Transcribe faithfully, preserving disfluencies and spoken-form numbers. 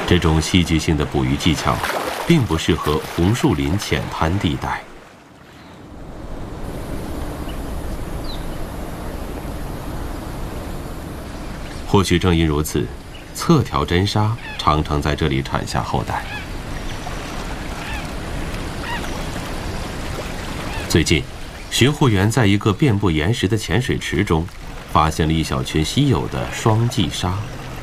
这种戏剧性的捕鱼技巧，并不适合红树林浅滩地带。或许正因如此，侧条真鲨常常在这里产下后代。最近，巡护员在一个遍布岩石的浅水池中，发现了一小群稀有的双髻鲨。